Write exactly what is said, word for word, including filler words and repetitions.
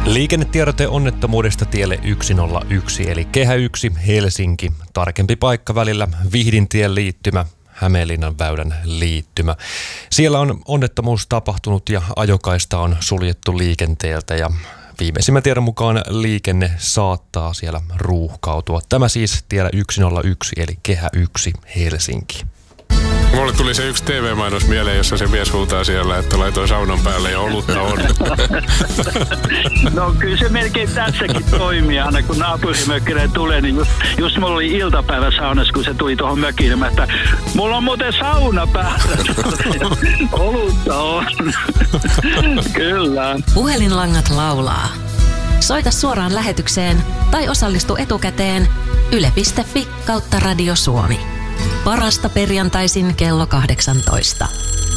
Liikennetiedote onnettomuudesta tielle yksi nolla yksi eli Kehä yksi Helsinki. Tarkempi paikka välillä Vihdintien liittymä, Hämeenlinnan väylän liittymä. Siellä on onnettomuus tapahtunut ja ajokaista on suljettu liikenteeltä ja viimeisimmän tiedon mukaan liikenne saattaa siellä ruuhkautua. Tämä siis tiellä yksi nolla yksi eli Kehä yksi Helsinki. Mulle tuli se yksi T V-mainos mieleen, jossa se mies huutaa siellä, että laitoin saunan päälle ja olutta on. No kyllä se melkein tässäkin toimii. Aina kun naapurimökkille tulee, niin just, just mulla oli iltapäivä saunassa, kun se tuli tuohon mökille. Mä että mulla on muuten sauna päällä. Olutta on. Kyllä. Puhelinlangat laulaa. Soita suoraan lähetykseen tai osallistu etukäteen yle piste fi kautta Radio Suomi. Parasta perjantaisin kello kahdeksantoista.